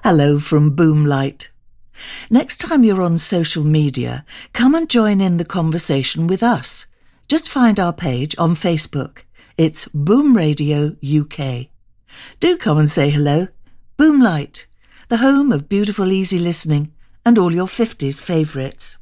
Hello from Boomlight. Next time you're on social media, come and join in the conversation with us. Just find our page on Facebook. It's Boom Radio UK. Do come and say hello. Boomlight, the home of beautiful easy listening and all your 50s favourites.